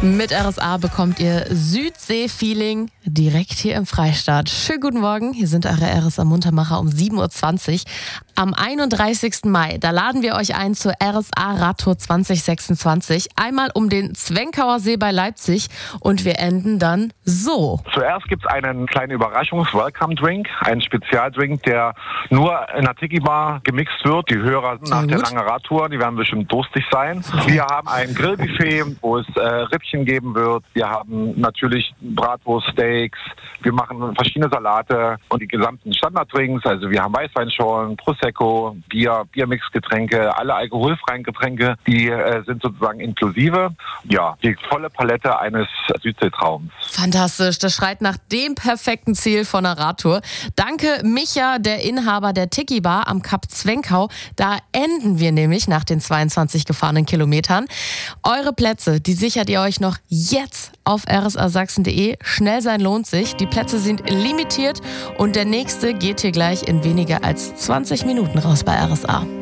Mit RSA bekommt ihr Südsee-Feeling direkt hier im Freistaat. Schönen guten Morgen, hier sind eure RSA-Muntermacher um 7.20 Uhr. Am 31. Mai, da laden wir euch ein zur RSA-Radtour 2026. Einmal um den Zwenkauer See bei Leipzig und wir enden dann so. Zuerst gibt es einen kleinen Überraschungs-Welcome-Drink, einen Spezialdrink, der nur in der Tiki-Bar gemixt wird. Die Hörer nach der langen Radtour, die werden bestimmt durstig sein. Wir haben ein Grillbuffet, wo es Rippchen geben wird. Wir haben natürlich Bratwurst, Steaks. Wir machen verschiedene Salate und die gesamten Standarddrinks. Also wir haben Weißweinschorlen, Prosecco, Bier, Biermixgetränke, alle alkoholfreien Getränke, die sind sozusagen inklusive. Ja, die volle Palette eines Südseetraums. Fantastisch, das schreit nach dem perfekten Ziel von einer Radtour. Danke Micha, der Inhaber der Tiki Bar am Kap Zwenkau. Da enden wir nämlich nach den 22 gefahrenen Kilometern. Eure Plätze, die sichert ihr euch noch jetzt auf rsasachsen.de. Schnell sein lohnt sich. Die Plätze sind limitiert und der nächste geht hier gleich in weniger als 20 Minuten raus bei RSA.